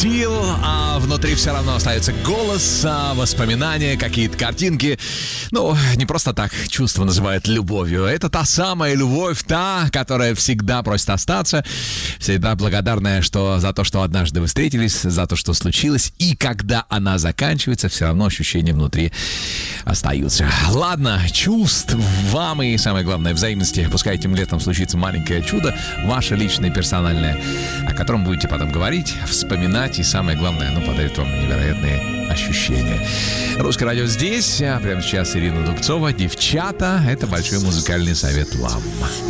отпустил, а внутри все равно остается голос, воспоминания, какие-то картинки. Ну, не просто так чувство называют любовью. Это та самая любовь, та, которая всегда просит остаться, всегда благодарная за то, что однажды вы встретились, за то, что случилось. И когда она заканчивается, все равно ощущения внутри остаются. Ладно, чувств вам и, самое главное, взаимности. Пускай этим летом случится маленькое чудо, ваше личное, персональное, о котором будете потом говорить, вспоминать и, самое главное, подарит вам невероятные ощущения. Русское радио здесь, а прямо сейчас Ирина Дубцова. Девчата, это большой музыкальный совет вам.